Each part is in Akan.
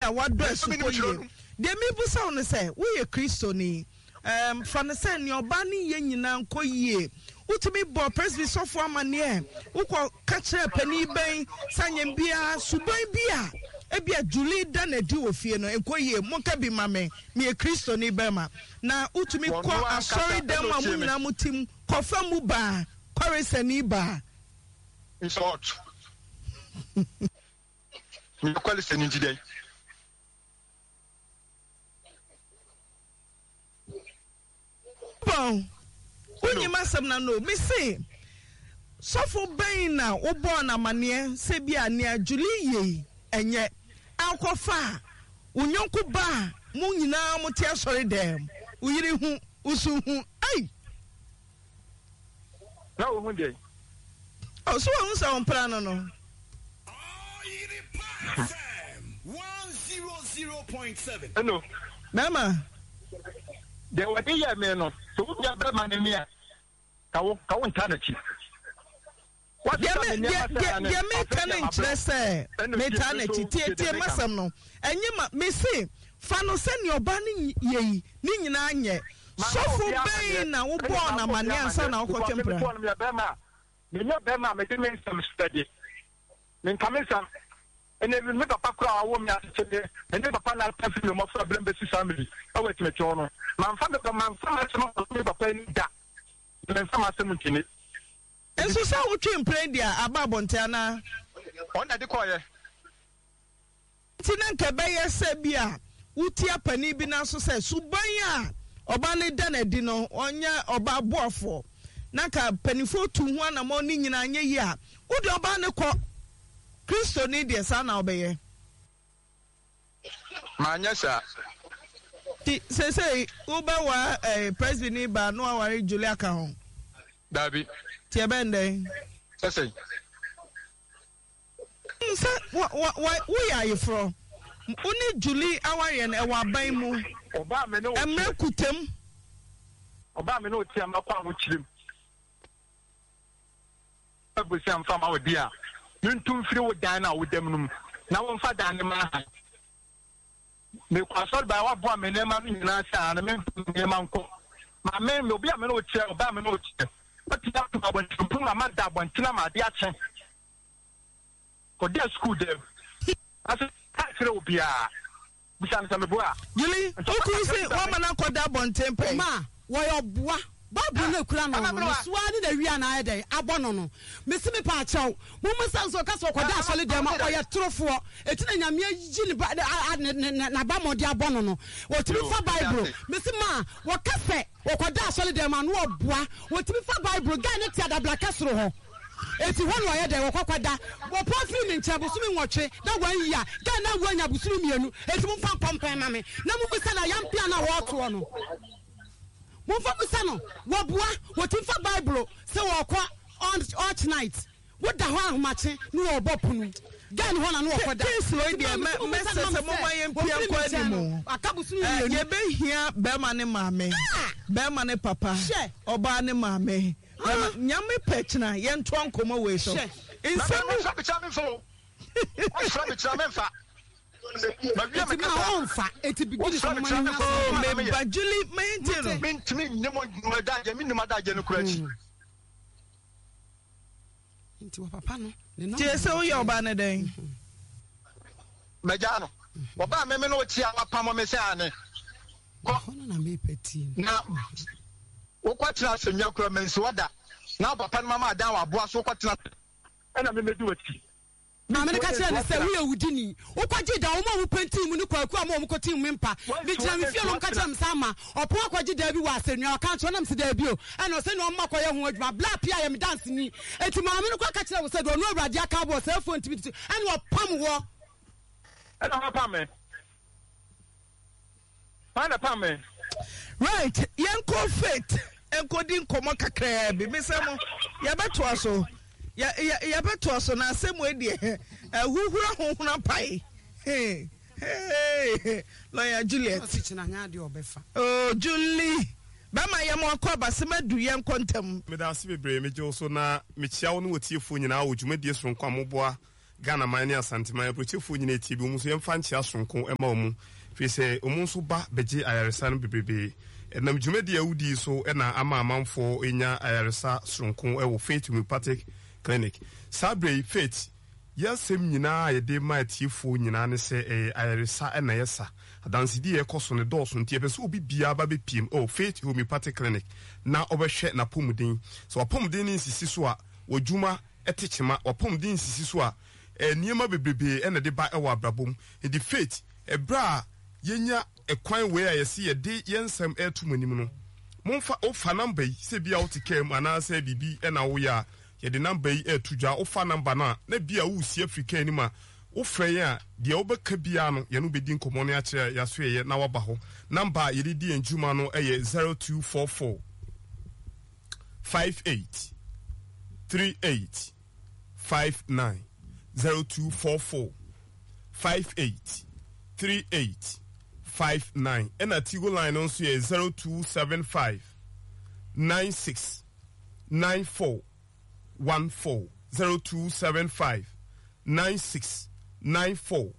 na wado asukoye de me bu sa on say wo ye Kristo ni fa ne say ne oba ni ye nyina nkoyie utumi bo presby sofo amane ukọ ka kire pani ben sanyem bia suban bia ebia Julie danadi ofie no enkoyie monka bi mame me Kristo ni bema na utumi kọ asori dem amunyina mutim kofa mu ba koresani ba in short me kwale seni jide bon Unyi masam na no me say sofo ben na wo born na mane se bia ne Julie ye enye akofa unyonku ba mu nyina mo te asori dem uyiri hu usu hu ai na wo hu dey o so hu sa on plan no Yiri pa 100.7 hello mama de wadi ya me no so wo ya ba man me a kawo ntanachi ya me kana nkyerese me tanachi tie masam no enye ma me say fa no se ne oba ni yeyi ni nyina anye sofo ben na wo born na mane ansa na wo kwempra me nya be ma me de me sam study me kamisa ene me papa kura wo me atete ene papa na tafi me mo fra brembe si family awet me chono man fa me papa ni da me fa ma sem ntini enso sa wo twe mprendia ababonte ana on na de koye tina nke beye se bia utia pani bi na so se suban a oba ne da na di no onya oba boafo na ka panifo tu hu ana mo ni nyina anye yi a wo de oba ne ko Kristo ni de sa na obeye ma anya sa ti se uba wa president ni ba no aware Julia ka ho dabi ti ebende say nse wo ya yefro oni Julie aware na e wa ban mu oba me no emre kutem oba me no ti amakwa wo chirim abusi amfa ma wo dia ntum firi wo dan na wo dem num na wo mfa dan ne ma ha me kwasol ba wa bo me ne ma nyina sha na me ma nko ma me obi a me no che oba me no che but that to about to ma da bontina ma dia che ko dia school dem as ka firi obi a bisan sa me bo a Julie oku se wo mana koda bontempe ma wo yo boa Bible na kura no suani na wi ana ede abono no mesi me pa achew mo musa so ka so koda asole dem oye trofo etina nyame yi ni na ba modi abono no wo timi fa Bible mesi ma wo kase wo koda asole dem anu oboa wo timi fa Bible ga ne tia da blaka soro ho eti hono oye de wo kwakwada wo profile ni nche busumi nwotwe na wan yi a ga na wanya busumi mienu eti mo fa pompen na me na mo musa na yampia na wo to no Mumfa busano wabua wotimfa Bible se wokwa on night woda ho ahomache no obopunu gan ho na no wokoda case lo dia message mama yempia kwa animu akabusunu yenu ye be hia be ma ne maame be ma ne papa oba ne maame nyame pechna ye nto ankomo we so insemu sa bicha fo o sa bicha me fa eti ma onfa eti bigidi so mama me ba Julie mentiro mentimi nyemo daje minima daje no kurachi enti wa papa no je se o yo ba ne den meja no oba me no ti awapamo me se ane kono na me peti na wo kwatira asenya kura mensi wada na papa no mama dan wa boa so kwatira ena me medu wati na me ka kire ne se wo yewudini wo kwaji da wo mo penti mu ni kwaku am wo mo koti mu mpa bi kire me fie no ka kire me sama opo akwaji da bi wa asenua o kan to na me se da bi o ena se no mma koye ho adwuma bla pia ye me dance ni eti ma me no ka kire wo se do no awrade aka bo se phone tibiti ena opam wo ena papa me pana papa me right yanko faith enkodi nkomo kakra bi mesemo ya beto aso ya beto aso na asemu edie huhura honhuna pai lawyer Juliet otichina nya de obefa oh Julie bama ya mo akoba semadu ye nkontam me da se bebre me jo so na me chia wo no wotiefo nyina wo dwumadie so nkwa moboa Ghana mani asantima prochefo nyina ti bi mu so yemfa nchia sonko ema omu fi se omu so ba beje ayaresa no bebrebe enam dwumadi awudi so na ama amanfo enya ayaresa sonko ewo Faith Homeopathic Clinic Sabre Faith yasem nyina yede ma atifo nyina ne se ayaresa na yesa adansidi ye koso ne dɔɔso ntie pɛ so obi bia ba be piem Faith Homeopathic Clinic na obɛhwɛ na pomuden so apomuden ni sisi so a wodwuma etechema wapomuden sisi so a niema bebrebe ena de ba ewa abrabom the Faith ebra yenya ekwan we a yesi ye de yensem etum anim no momfa ofa number yi se bia wotikem ana se bibi ena wo ya ye de number yi etudwa ofa number na bia wo si Africa ni ma wo frɛ ya de obeka bia no ye no bedi nkomo no akire ya so ye na waba ho number ye di enjuma no eye 0244 58 38 59 0244 58 38 59 and a Tigo line on 0275 96 94 14 0275 96 94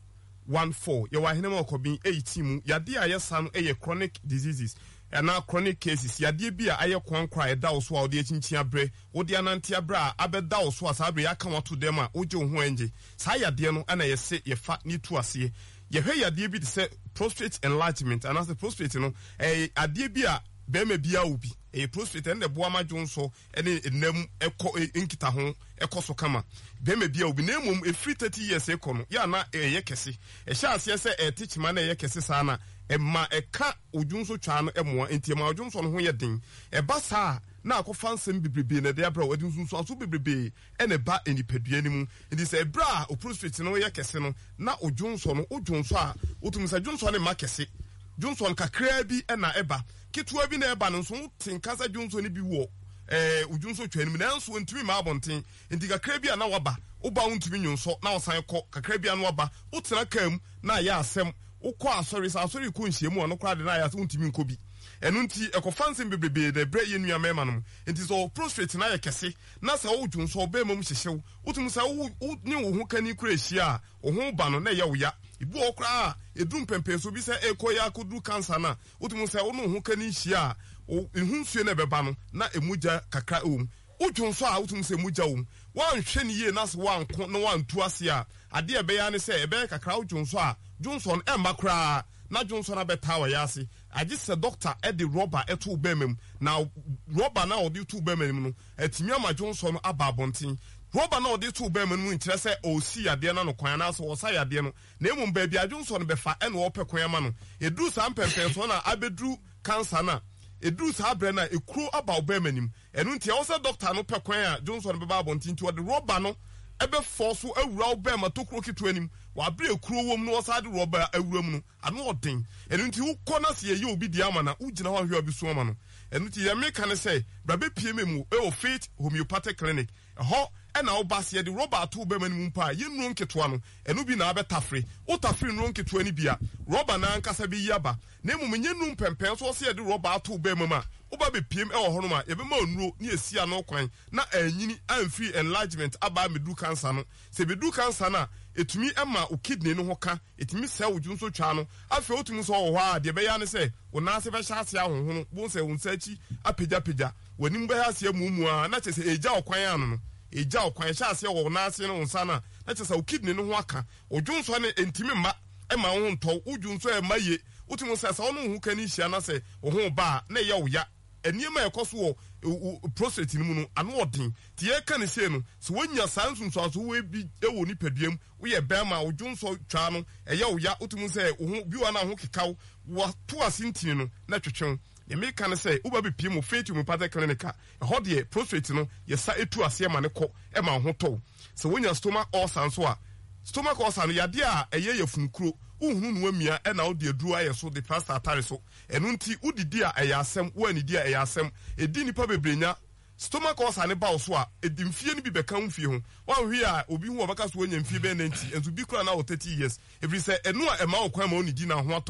14 you are hinema ko 18 yade ayesan chronic diseases and now chronic cases yade bia aye kwankwa eda wo so a ode achinchin abre ode anante abra abeda wo so asabre yaka wato dem a oje ho anje sa yade no ana yese yefa ni tu ase ye hwe yade bi de se prostate enlargement and as the prostate no ade bia be ma bia obi prostate and the boama jonso ene enam ekọ enkita ho ekoso kama be ma bia obi na emum efri 30 years ekono ya na ye kese hye ase se etichima na ye kese sa na emma eka odwunso twa no emoa entiema odwunso no ho ye den eba saa na akofa nsem bibrebe na de abra odwunso aso bibrebe ene ba enipadua ni mu ndi se ebra o prostate no ye kese no na odwunso a otumisa dwunso ne ma kese dwunso kakra bi na eba kitwa bi na eba no so tinkasa dwunso ne bi wo odwunso twa ni na nso ntumi ma abonten ndi kakra bi na waba oba ntumi nyonso na osan kɔ kakra bi na waba utena kam na ya asɛm ukɔ asɔre ko nhyiemu no kra de na ya ntumi nkobi enu nti ekofansem bebrebe de bre yenua mema no nti so prostate na yekese na sa wo dwunso be mom hyehyew utum sa wo ni wo ho kani kura ehia wo ho ba no na ye wo ya ibu okra edum pempenso bi se ekoya kodu cancer na utum sa wo no ho kani hia ehunsuo na beba no na emuja kakra udwunso a utum se emuja wan hwe ni ye na so wan ko no wan tu ase a ade ebe ya ne se ebe kakra udwunso a Johnson emba kra na Johnson abeta wa yase agise doctor e de rubber eto bemem na rubber na odi to bemem no etimi ama Johnson aba abonten rubber na odi to bemem no nkire se o si ade na no kwan na so wo sa ade no na emum ba bia Johnson befa e no opekwan ama no edu sa mpempen so na abedru cancer na edu sa abre na ekuro aba obemanim enu ntia wo se doctor no pekwan a Johnson beba abonten ti odi rubber no ebe force awura obema tokro kitu anim wa bre ekuro wom no osade rubber awura mu no ano odin enu nti ukọ na se ye obi di ama na ugina hwa hwa obi ama no enu nti ye meka ne say brabe pm mu Faith Homeopathic Clinic ho na obase ye de rubber to obema mu pa ye nu nketo no enu bi na abetafre utafre nu nketo ani bia rubber na ankasa bi yaba na emu nye nu pempen so se ye de rubber to obema ma oba be pm ho no ma ye be ma onuro ni esia no kwan na anyini amfree enlargement aba medu cancer no se bedu cancer na etumi ema o kidney no hoka etumi se odwunso twa no afi otumi so wo ha de be ya ne se wo na se be hya ase ahonhono bo se wo nsachi apagya wanim be ha se mumu a na che se eja okwan anu no eja okwan hya ase wo na ase no nsa na che se o kidney no ho aka odwunso ne entimi ma ema ho nto odwunso e maye otumi se se ono ho kani hia na se wo ho ba na ye wo ya eniema ekoso wo prostate ni mu no ano odin ti ye kan se no so wonya sansunso so we bi ewo ni paduam wo ye bema odwunso twa no eye wo ya otum se wo bi wa na ho kekaw wo to asintini no na twetwen ye me kan se wo ba bi pie mo Faith Homeopathic Clinic ho de prostate no ye sa etu ase ma ne kɔ e ma ho to so wonya stomach ulcer so a stomach ulcer no yade a eye ye funkuro uhunu no amia e na wo de aduru aye so de plaster atare so enu nti udidi a eye asem wo anidi a eye asem edi nipa bebrenya stomach ulcer ne ba wo so a edi mfie ni bi beka mfie ho wan hwe a obi hu obaka so wonya mfie be nanti entu bi kura na wo 30 years every say enu a ema wo kwan ma onidi na ho ato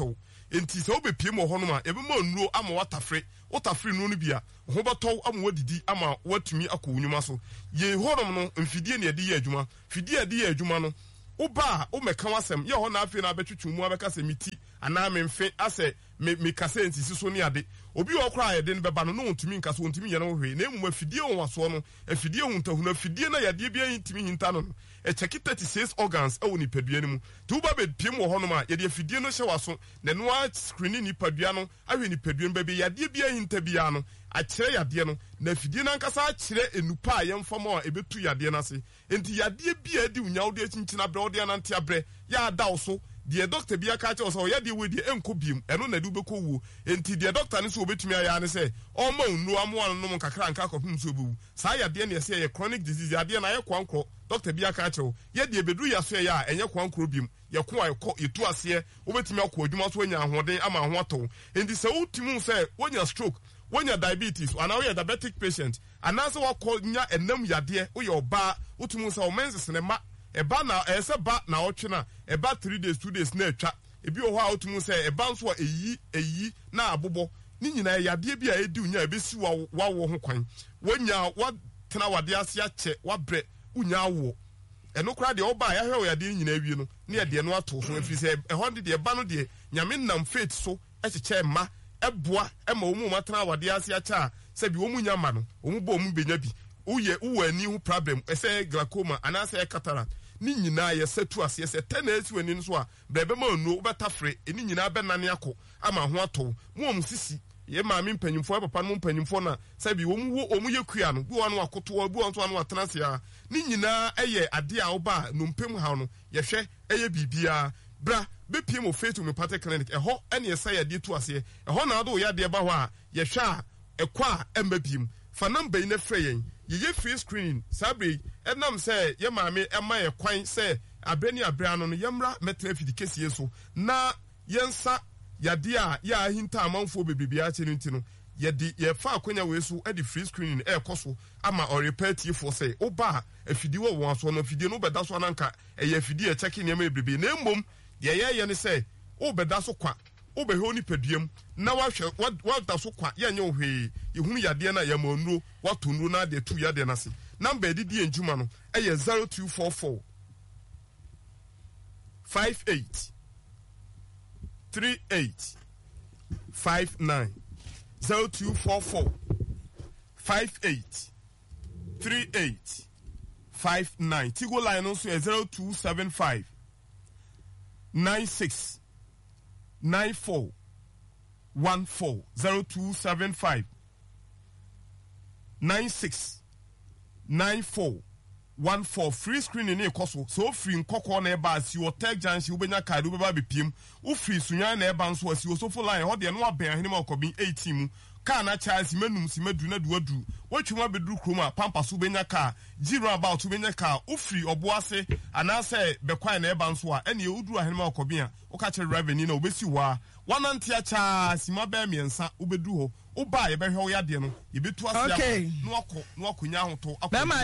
enti sɛ wobɛpiem wɔ hɔ no ma yɛbɛma nnuro ama watafre nnuro no bia ho bɛtɔw ama wadidi ama watumi akɔ nnwuma so yɛ hɔnom no mfidie ne yɛde yɛ adwuma fidie yɛde yɛ adwuma no woba a womɛka wasɛm yɛ hɔ na afei na abɛtwetwe mu abɛka sɛ meti anaa memfe asɛ mekasa nsisi so ne ade obi wɔ koraa yɛde no bɛba no na wɔntumi nkasa wɔntumi yɛ no hwee na mmom afidie wɔ wasoɔ no afidie huntahuna afidie na yadeɛ bi ntumi hinta no ɛkyɛke 36 organs ɛwɔ nipadua no mu nti woba bɛpiem wɔ hɔnom a yɛde afidie no hyɛ waso na ɛno a screen nipadua no ahwɛ nipadua no baabi yadeɛ bi ahinta biara no akyerɛ yadeɛ no na afidie no ankasa akyerɛ enupa a yɛmfa ma a ɛbɛtu yadeɛ no ase enti yadeɛ bi a ɛdi wonya wode akyinkyina berɛ wode anante aberɛ yɛ ada wo so deɛ doctor bi aka kyerɛ sɛ ɔyɛ deɛ wei deɛ ɛnkɔ biem ɛno na de wobɛkɔ wuo enti deɛ doctor no sɛ wɔbɛtumi ayɛ ne sɛ ɔma nnuro amoa no nom nkakra nka akɔpem sɛ ɔbɛwu saa yadeɛ ne ɛsɛ yɛ chronic disease yadeɛ na ayɛ kwankorɔ doctor bi aka kyerɛ wo yɛdeɛ bɛduru yɛ so yɛ a ɛnyɛ kwankorɔ biem yɛko a yɛtu aseɛ wobɛtumi akɔ adwuma so anya ahoɔden ama ho atɔ enti sɛ wotumi sɛ wonya stroke wonya diabetes anaa woyɛ diabetic patient anaasɛ wakɔ nya ɛnam yadeɛ woyɛ ɔbaa wotumi sɛ wo mensesene ma ɛba na ɛsɛ ba na ɔtwe na ɛba 3 days 2 days na atwa ebi wɔ hɔ a wotumi sɛ ɛba nso a eyi na abobɔ ne nyinaa yadeɛ bi a edi unya ebesi wawo ho kwan wonya watena wade ase akyɛ wabrɛ unya awo ɛno koraa deɛ ɔba yɛhwɛ wɔ yadeɛ nyinaa wie no ne yɛdeɛ no ato so afiri sɛ ɛhɔ de deɛ ɛba no deɛ nyame nam faith so ɛkyekyɛ mma ɛboa ɛma wɔn mu matena wade ase akyɛ a sɛ bi wɔn mu nya ma no wɔn bɔ wɔn benya bi wowɔ ani ho problem ɛsɛ glaucoma anaasɛ cataract ne nyinaa yɛsɛ tu aseɛ sɛ tɛ na esi w'ani so a bɛbɛma nnuo wobɛtafre ɛne nyinaa bɛnane akɔ ama ho atɔ mu wɔn sisi yɛ maame mpanyimfoɔ papa no mpanyimfoɔ na sɛ bi wɔn yɛ kua no bi wɔn ano akotoɔ bi wɔn nso ano atena ase a ne nyinaa ɛyɛ adeɛ a woba a nompem ha no yɛhwɛ ɛyɛ biribiara bra bɛpie mo faith homeopathic clinic ɛhɔ ɛne yɛsɛ yɛdeɛ tu aseɛ ɛhɔ na ade wɔyɛ adeɛ ba hɔ a yɛhwɛ a ɛkɔ a ɛmba biem fa namba yi na frɛ yɛn yɛyɛ free screening saa bere ɛnam sɛ yɛ maame ɛma yɛ kwan sɛ abrɛ ne abrɛ ano no yɛmmra mɛtena fidi kɛsie so na yɛnsa yadeɛ a yɛ ahinta amanfoɔ bebrebe akyɛ no nti no yɛfa akonya wei so ɛde free screening ɛɛkɔ so ama ɔrepa tiefoɔ sɛ woba a afidie wɔ wɔn asoɔ no afidie no wobɛda so ananka ɛyɛ afidie ɛkyɛke nneɛma bebrebe na mmom deɛ yɛyɛ ne sɛ wobɛda so kwa wobɛhwɛ wo nipaduam na wada so kwa yɛnyɛ wo hwee yɛhunu yadeɛ no a yɛma nnuro wato nnuro no adeɛ tu yadeɛ no ase namba ɛdedi yɛ ndwuma no ɛyɛ 0244 58 38 59 0244 58 38 59 Tigo line no so yɛ 0275 96 94 14 0275 96 94 14 free screening ne ekoso so free nkokɔ na eba asi o tech junction ubenya card ubeba bepiem u free sunya na eba nso asi o so full line ho de no aben ahene ma okɔbi 18 mu car na charge manum si madu na duadu watwuma beduru kroma pampa so ubenya car giro about ubenya car u free obo ase anase bekwan na eba nso a ene uduru ahene ma okɔbi a o ka kyere revenue na obesi wa wanantia cha sima ba miensa ubedu ho uba yɛbɛhwɛ wo yadeɛ no yɛbɛtu ase okay no akonya hoto bema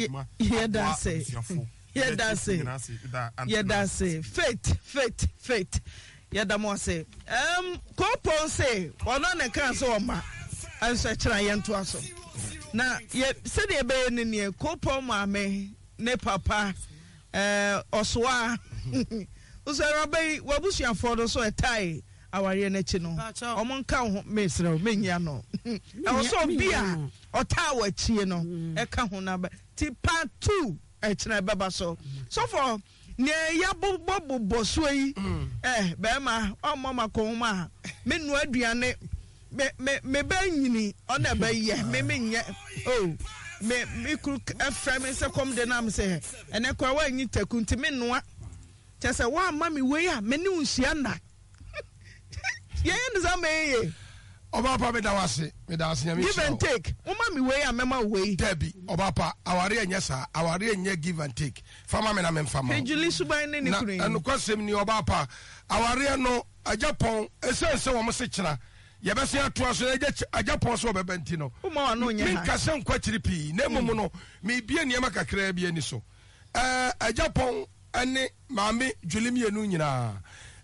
yɛdase faith yɛdamo ase kopon se ɔno ne kan so ɔma anso kyerɛ yɛnto aso na sɛdeɛ ɛbɛyɛ ne ne kopon maame ne papa ɔsoa usoro bai wabusuafoɔ do so ɛtae aware n'akyi no ɔmo nka ho mesrɛ menya no ɛwɔ so bi a ɔtaa wɔ akyi no ɛka ho na ti part 2 ɛkyerɛ bɛba so for ne yabobobɔ so yi bɛma ɔmo makɔma menu aduane me ba nyini ɔna ba yɛ me nyɛ me kru afra me sɛ kom de nam sɛ ɛne kwa wa nyi taku nti me noa kyɛ sɛ wa ma me wei a me ne unsia na yeye nzameye Obapa medawase nyame give and take uma mi way amema way debi obapa aware enyesa aware enye give and take fama me na me fama ejuli suban ne ne kunu na kwasem ni obapa aware no ajapon esense wo mo se kira ye bese ato so ajapon so bebenti no uma no nya min kase nkwachiri pi na mum no me bie niam kakra bie ni so ajapon ane maame julimi enu nyina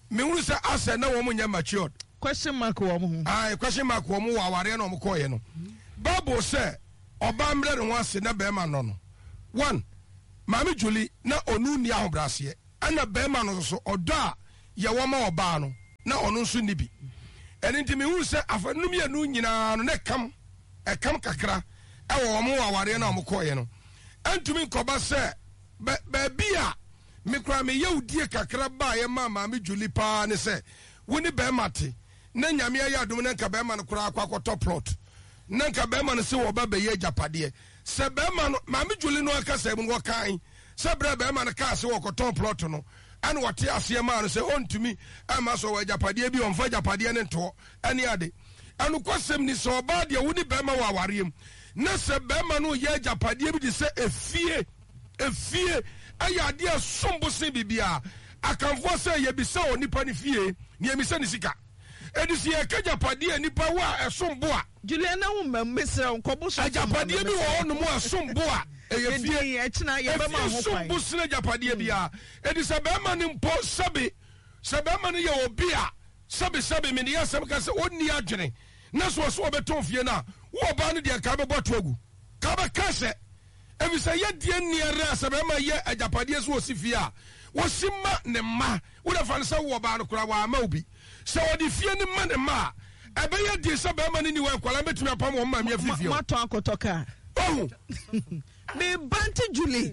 me hu say asa na wo mo nya matured question mark wo mo question mark wo mo wa ware na mo koye no Bible say oba mre ne ho ase na be ma no one Mami Julie na onu ni ahobrase ana be ma no so odo a ye wo ma oba no na onu nso ni bi eni ntimi hu se afanum ye nu nyina no ne kam kakra e wo mo aware na mo koye no antumi nkoba se be bia me kra me yewdie kakra ba ye ma Mami Julie pa ne se woni be mate na nyame ya adom na nka be ma no kra akwakoto plot na nka be ma no se wo ba be ye japade se be ma no Mami Julie no aka se mo kan se bre be ma no ka se wo koton plot no ane wote ase ma no se ontumi ama so wa japade bi onfa japade ne nto ane ade anu kwasem ni so ba de woni be ma wa warem na se be ma no ye japade bi de se efie aya ade asombo se bibia akanfo se ye bi se onipa ne fie ne mi se ne sika edisi ye ka japade nipa wa esombo a Juliana wo mmesra nkobo so japade bi wo no mo esombo a efie echina ye be ma ho kwai esombo se japade bia edisa be ma ne mpo sabe ma ne ye obi a sabe me ne ya sam ka se onni adwene na so obeton fie na wo ba no de ka be boto agu ka be ka se ebi say ye die niere sabe ma ye ajapade so osifia wo sima ne ma wo da fa se wo ba no kura wa ma obi se wo di fie ne ma ne ma ebe ye die sabe ma ne ni wa kwala betumi apam wo ma me afifie ma to akotoka oh me banti Julie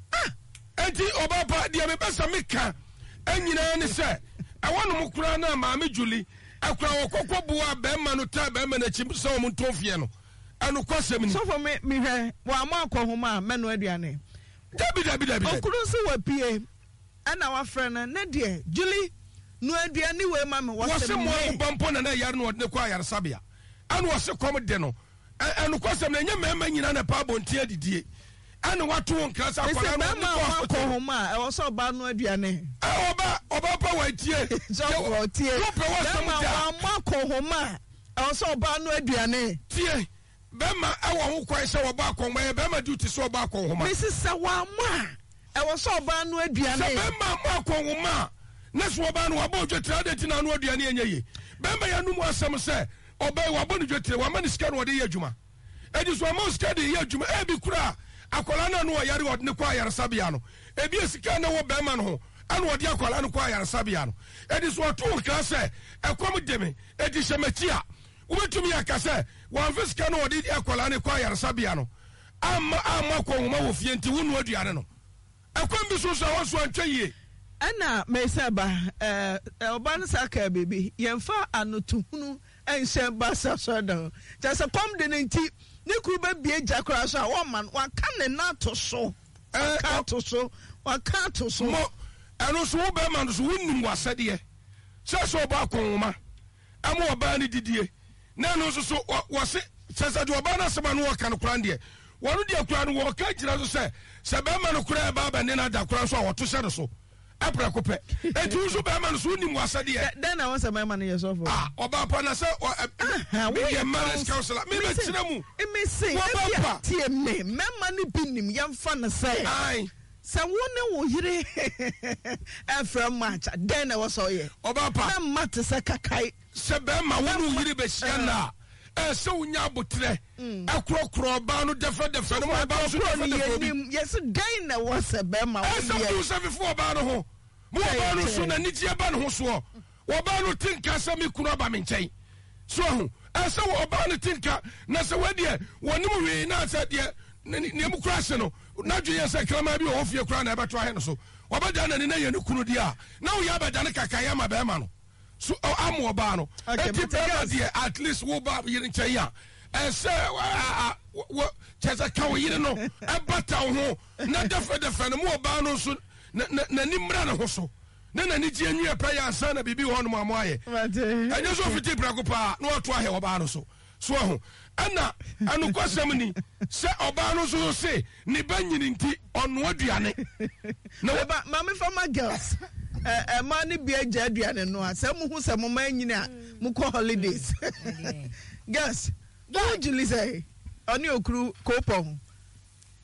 enti obapa de me besa meka anyina ne se e wono mo kura na Mami Julie akura wo kokobua be ma no ta be ma na chim se wo mo to fie no anu kwasem ni so for me hwe wa ma akohoma menu aduane dabi okuru se wa pie ana wa frena na de Julie no aduane we ma me wose mo bampo na yar no de kwa yar sabia anu wose kom de no anu kwasem na nya mema nyina na pa bontie adidie anu watu nkra sa kwala no ma akohoma e wo so ba no aduane oba pa wa tie so tie ma akohoma e wo so ba no aduane tie bema ewo ho kwai se wo ba konwa ye bema duty so ba konhoma Mrs. Sawama e wo so ba no aduane se bema ma konhoma na so ba no abo dwetira de tina no aduane enye bema ya numu asem se obai wa bo no dwetira wa ma ni sika no de ye adwuma edi so ma sika de ye adwuma e bi kura akola na no yare wo ne kwa yare sabia no e bi sika na wo bema no ho anu odi akola no kwa yare sabia no edi so to kra se ekom deme edi shemachia ubetumi akase wan fiska no odi akola ne kwa yare sabia no amma konhoma wo fie nti wonu aduane no ekom bi so so wo antweye ana mesaba oba no saka baby yemfa anotuhunu enhye basa sodo just come de nti ne kuru ba bie jakora so a wo man waka ne na to so waka to so mo eno so wo ba man so wonnim wasede so ba konhoma amu oba ne didie na no so wose sasa de oba na sema no waka no kran de wonu de akura no wo ka gira so se be ma no kura ba ba ne na da kura so a woto se so apra kope enti so be ma no so nim wasade then I want some money yourself oba pa na se we ye marriage counselor me be kire mu me say tie me money binim yamfa na say ai se wone wo yire efrem match then I was all ye oba pa na mat se kakai se be ma wonu yire be hia na se unya botre akrokro ba no defa no ba so defa yes then na was a be ma wonu ye se before ba no ho mo ba no so na nitie ba no ho so wo ba no tinka se me kunu ba me nkyɛn so ho se wo ba no tinka na se wadie wonim wi na se de ne mu kura se no na dwe se krama bi wo fie kura na ebeto ahe no so wo ba da na ne ye ne kunu dia na wo ya ba da ne kakaya ma be ma no so amo ba no at least wo ba yiri nkyɛn a se chesa ka wo yiri no ebata ho na defa no mo ba no so na nimra na ho so na ni tie nwie pa ya ansa na bibi ho no mo aye enye so fiti brako pa na oto ahe wo ba no so ho ana anu kwasem ni se oba no so se ne ba nyini nti ono aduane na ba mama fama girls man ni bia gya aduane no asem hu se mo man nyini a mo call holidays girls do Julie say oni okuru kopon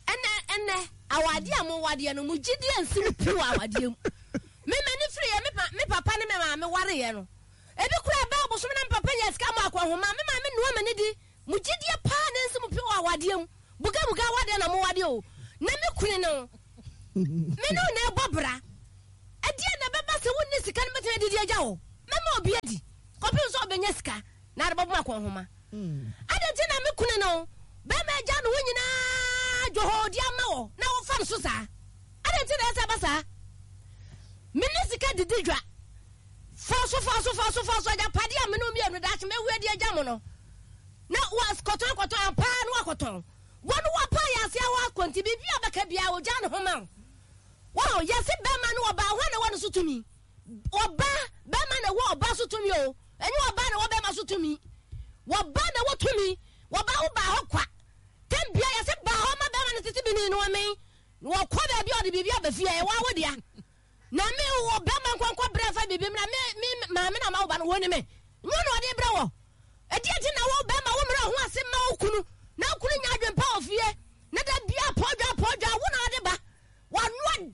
ene awade am wade no mu gidi ansim pu awade mu me mani free me pa me papa ne me maame ware ye no ebi kura ba obosom na papa nya sika ma akwa homa me maame no ma ne di mu gidie pa ne nsi mu pi wa wade am buga wade na mo wade o na me kune no me no na bobra adie na beba se wonni sika ne mete di agya wo mama obi adi kopi so obenya sika na de bobo akwa homa adenti na me kune no be ma agya no nyina joho di ama wo na wo fa so sa adenti na esa basa minisika didi dwa foso ja padi ameno mi enu dachi me we di agya mo no na was koton apa no akoton wonu wa pa ya se wa konti bibi abaka bia wo gya no homa wow yesi be ma no oba ho na wonu sutumi oba be ma na wo oba sutumi o enyi oba na wo be ma sutumi wo ba na wo tumi wo ba wo ba ho kwa tem bia yesi ba ho ma be ma na titi bi ni no me wo kwa ba bia o de bibi abafia e wa wo dia na me wo be ma kwankwa brefa bibi na me maame na ma wo ba no woni me nyo no de bre wo edi na wo be ma wo mra ho ase ma wo kunu na kunu nya adwen pa ofie na da bia podwa wo na de ba wanu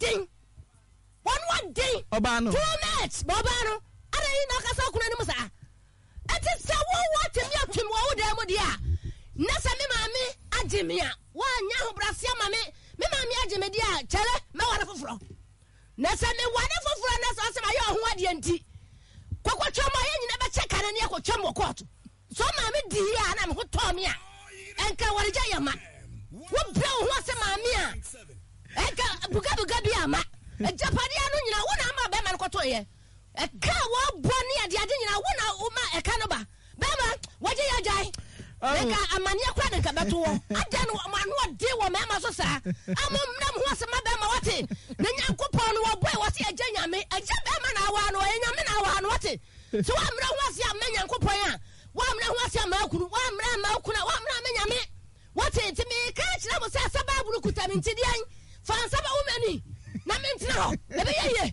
adin oba no 2 minutes oba no ara yi na kasa kunu ni musa eti se wo temi atwem wo da mu dia na se me maame agimia wa nya ho brase ma me maame agime dia chele me ware foforo na se me ware foforo na so se ma ye ho ade anti kokotwa ma ye nyina be cheka na ne kokotwa mo koto so maame di ya na me ho to me a enka ware ja yama wo bra ho se maame a enka buga bi ama ejapade anu nyina wo na ama be ma koto ye eka wo boni ade nyina wo na wo ma eka no ba be ma waje ya jai eka amani akwa de ka beto wo ade no manu ode wo me ma so sa amom nam ho se ma be ma wate na nyankopon no wo boy wo se eja nyame eja be ma na wa no nyame na wa no wate so wa mra ho se am nyankopon a wa mra ho se am akunu wa mra ma akuna wa mra me nyame wate ti me ka kira mo se asaba buru kuta mi ntidian fa asaba wo mani na me ntina ho e be ye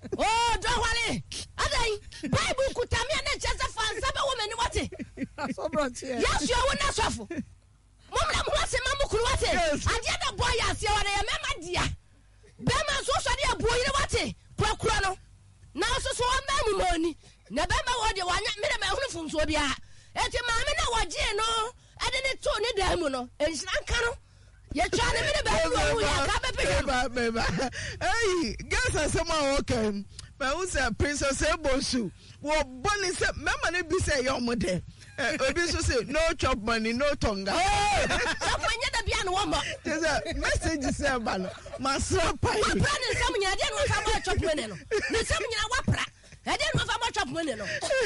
oh do wale adai bible kuta mi na chese fa asaba wo mani wate so bronche yes you wona sofo mumra mo se mamukuru wate ade da boy asia wale ya mema dia be ma so so de aboyire wate kwakura no na so so wa mamu moni na be ma wo de wanya me de ma hunu funso bia eti maame na waje no ade ne to ne da mu no enhira nka no ye twa ne me de ba wo ya ka be pe hey guys asema okay ma who say princess Ebosu wo boni say mama ne bi say your mother obi so say no chop money no tonga afanya da bia no wo mo just message say ba no masra pai wa pra ne sam nya de no fa mo chop money no ne sam nya wa pra ede no fa mo chop money no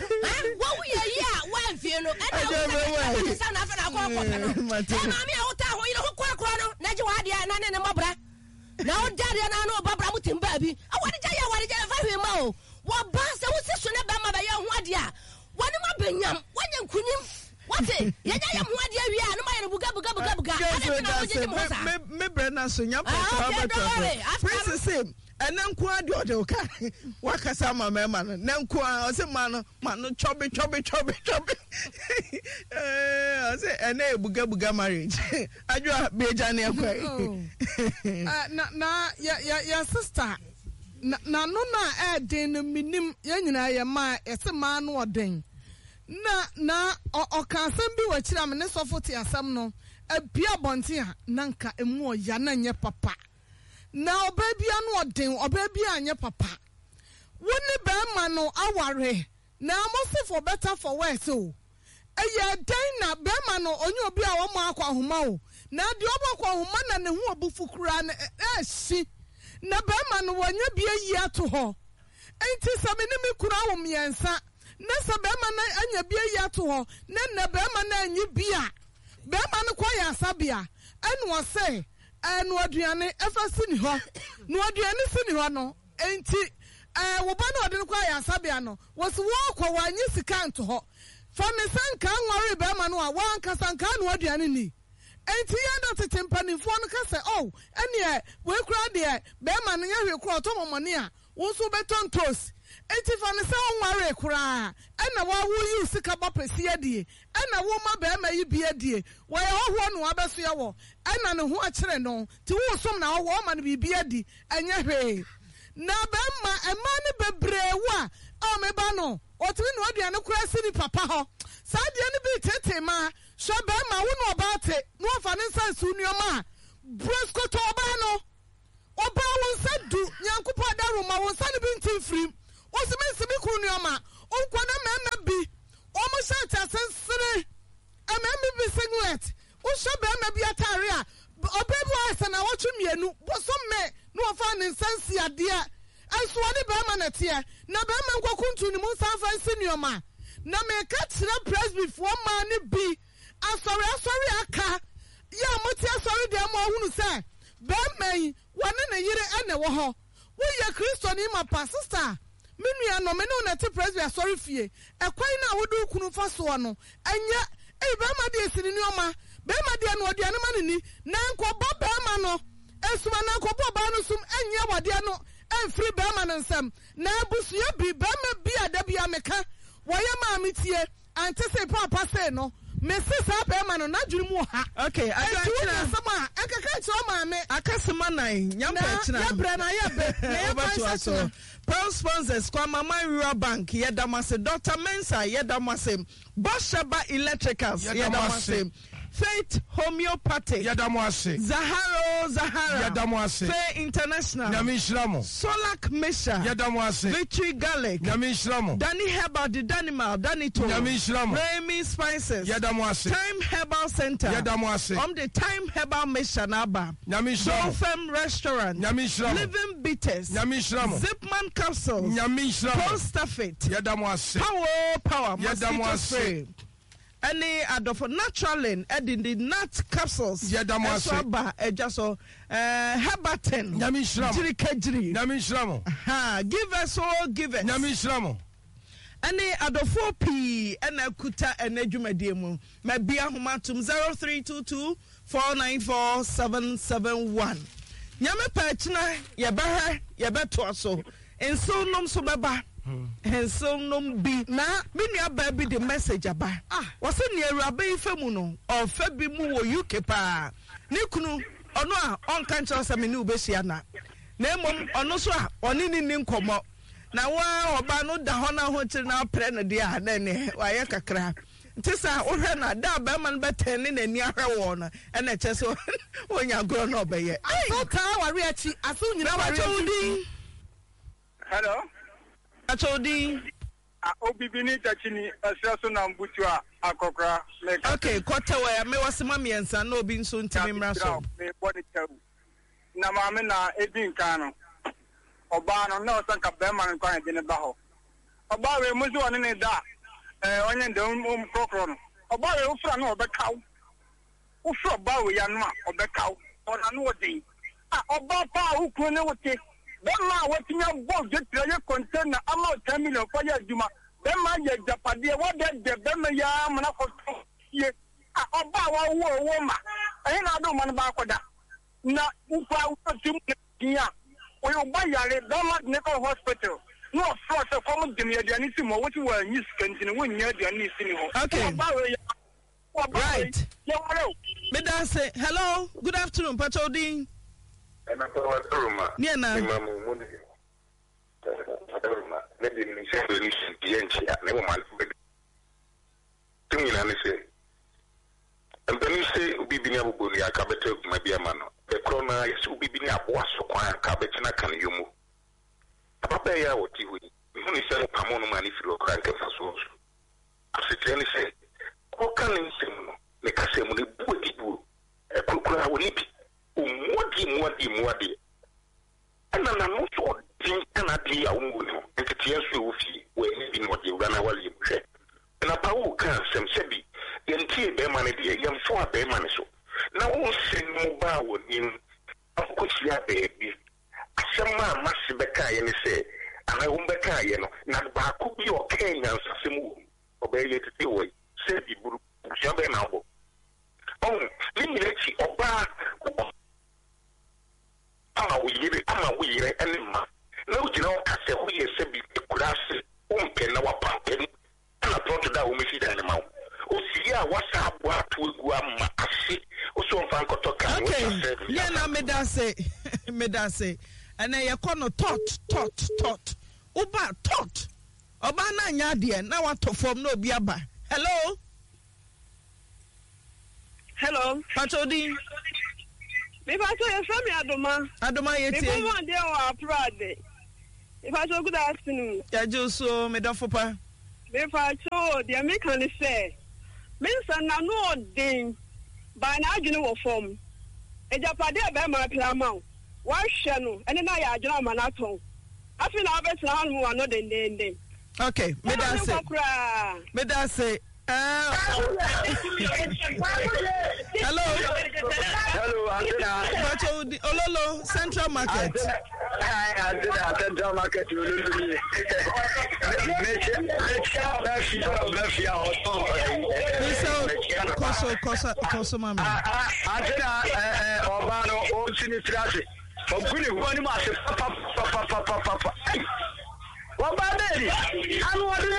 wo wo ye ya wa mfie no e na sam na fa na ko ko no e ma mi a wuta ho ire ho kwa no na je wa de na ne mobra na o dare na no babra mutim ba bi awade ja fa hwe ma o wo ba se wo se so ne ba ma ba ye ho ade a wani ma benyam wanya nkunim wate yanya ya ho ade awie a no ma ye buga ade na wo je mo sa me brena so nya pa ba princess enenku ade odeoka wakasa ma mema no nenku o se ma no chobe ose ene buga marriage adwa beja ne akwa na ya sister na no na eden no minim ya nyina ye ma ese ma no oden na okansem bi wachira me ne sofoti asam no abia bonte a nanka emu oya na nye papa na obabia no oden obabia anye papa woni be ma no aware na mose for better for worse o eye den na be ma no onye obi a wo ma akwa homa o na de obakwa homa na ne hu obufukura na si na be ma no wanya bia yi ato ho enti same ne me kura wo miensa na se be ma na anya bia yi ato ho na be ma na anyi bia be ma no kwa ya sabia enu o se enu aduane efasi ni ho no aduane si ni ho no enti wo ba no de no kwa ya sabia no wo se wo kwa wanyi sika nto ho fa me sanka nware be ma no a wan kasanka no aduane ni enti ya do tete mpanifo no ka se oh ene we kura de be ma no nya hwe kura to momone a wo so beton toast enti fa ne se nware kura ena wa wo yi sika ba pesi adie ena wo ma be ma yi bi adie wo ye ho no abeso ye wo ena ne ho a kire no ti wo som na wo ma no bi adi enya hwe na bɛma ɛma ne bebrewa a meba no ɔtumi na ɔde ano kura si ni papa hɔ saa deɛ no bi tete ma hwɛ bɛma wo na ɔbaa te na ɔfa ne nsa nsu nneɔma a broskoto ɔbaa no ɔbaa wo nsa du nyankopɔn da roma wo nsa no bi nti mfirim ɔsimi kuru nneɔma ɔnkɔ na mɛma bi ɔmo hyɛ atase sere ɛmɛma bi singlet wohyɛ bɛma bi atare a ɔbaa bi wɔ asɛ na wɔtwe mmienu bɔsɔmmɛ na ɔfa ne nsa nsi adeɛ ɛnso ɔne bɛma na teɛ na bɛma nkɔkuntu ne mu nsa mfa nsi nneɔma na meka kyerɛ presbyfoɔ maa ne bi asɔre aka yɛ a mote asɔre deɛ ma ɔhunu sɛ bɛma yi wɔne ne yere ɛne wɔ hɔ woyɛ kristoni ma pa sister me nua no me ne wo na te presby asɔre fie ɛkwan na wode wo kunu fa soɔ no ɛnyɛ bɛma deɛ ɛsi ne nneɔma bɛma deɛ no ɔdeɛ no ma ne ni na nkɔbɔ bɛma no esuma na nkɔbɔ ɔbaa no sum ɛnyɛ wɔdeɛ no ɛmfiri bɛma no nsɛm na abusua bi bɛma bi a da bi a meka wɔyɛ maame tie ante sɛ papa sɛ no mesi saa bɛma no n'adwene mu ha okay adwene nsɛm a ɛkeka kyerɛ maame akasema nan nyampa kyena yɛbrɛ na yɛbɛ na yɛfa nhyɛ Pearl sponsors kwa Mama Rural Bank yedamase Dr. Mensa yedamase Bosheba Electricals yedamase Faith Homeopathic yedamase Zahara yedamase Faith International Nyamishramo Solak Misha yedamase Victory Garlic Nyamishramo Danny Herbal Danimal Danito Nyamishramo Remy Spices yedamase Time Herbal Center yedamase the Time Herbal Misha Naba Nyamishramo Dolphin Restaurant Nyamishramo Living Bitters Nyamishramo Zipman Capsules Nyamishramo Postafit yedamase Power Mosquito Spray Any adofo naturalin in the nut capsules yedamase ba ejaso Herbaten Nyamishramo Jirikejiri Nyamishramo give us all give us Nyamishramo Any adofo P ena kuta ena dwumadie mu ma bia homatum 0322 494 771 Nyame pa china yebeto aso enso nom so beba enso nom bi na me nua ba bi the message aba wose ne awuraba ife mu no ofa bi mu wo UK pa ne kunu ono a onka nkyerɛ sɛ me ne ubehia na emom ono so a oni ni nkomo na wa oba no da ho na ho kyere na pre no de a na ne waye kakra ntisa wohwe na da ba man beten ne nani ahwe wo no ena kyɛ sɛ wonya gro no obeye so ka wari achi aso nyina wari achi hello Achodi obibini tachini asiaso na mbutu a akokra okay kwata wa me wasema miensa na obi nso ntimi mra so me body tawu na maame na edi nkan no oba no na osanka be man kwan de ne ba ho oba we muzi woni ne da onye nde kokro no oba we ufra no obekaw ufra oba we ya no a obekaw ona no odi oba pa ukru ne wote Bema watinya bo jetira ye container ama 10 million for ya juma. Bema ye japade what de bema ya mana ko ye. Oba wa wo ma. E na do man ba koda. Na upa utim ya. O yo ba yare Bema Medical Hospital. No force from dem ye diani si mo what you were news continue when ye diani si ni ho. Okay. Right. Me dan say hello, good afternoon Pachodi. Niena. Mwadi. And then I'm also think an idea and to tears you where living what you run away. And a power can some sebi, and tea bear money, young for bear money. So now we'll send mobile in of course, ya baby. Some man must be kind and say, and I won't be kind, not by could be okay and some obey it to do it. Say the Jabba now. Oh, let me let you obey. We and no, you know, I said, we are saying, could I say, na wapate na pronto da umefida ni mau usia whatsapp watu wa ase uso mfanko toka okay yeah na medase and then you call no tot. Uba tot. Oba na nya de na want to form no biaba. Hello. Hello. Patodi. Me pato e from Adoma. Adoma yeti. Me go dey o aprade. Me pato good afternoon. Ya joso me don fopa. Me pato dey me kan say. Me san na no den. Ba na adwene wo form. Ejapade e be ma plama. Wa hwe no ene na ya adwene ma na ton. Afi na obetena han mu no den. Okay, me da say. Hello. Hello, Antina. Ololo Central Market. Central Market. Koso mama. Antina, Obano, old Sinistrasi. Oguni woni ma se papa. What about daddy? I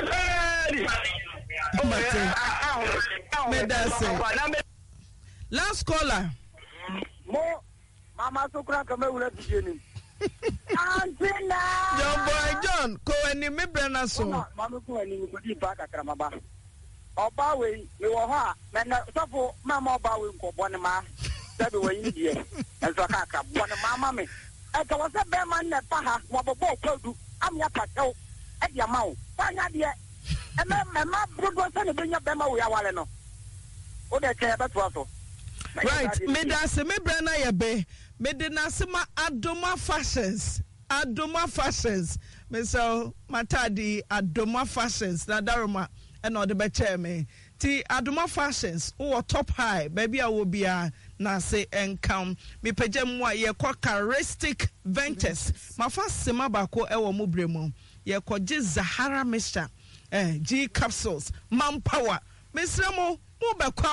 want to last caller. Mo mama sokra kama wula bigeni. Antina. John boy John ko eni me brana so. Mama ko eni ko di pa kakra maba. Oba we wo ha na sofo mama oba we ko bone ma. Sabe we yin die. Enso kakra bone mama me. E ka wose be man na pa ha wo bobo kwadu. Am ya patew e dia ma wo fanya de e ma brodo se ne benya be ma wo ya wale no o de che be to so right me da se me brana ye be me de na se ma Adoma fashions me so matadi Adoma fashions na daroma e no de be che me ti Adoma fashions wo top high baby a wo bia na se enkam me pagem wa ye characteristic ventures ma fa sema bako e wo mo bremu ye koje Zahara mixture G capsules manpower mesremo mo be